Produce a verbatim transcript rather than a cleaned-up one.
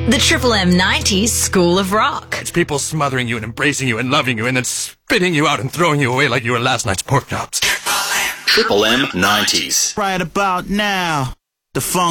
The Triple M nineties School of Rock. It's people smothering you and embracing you and loving you and then spitting you out and throwing you away like you were last night's pork chops. Triple M nineties. Right about now, the funk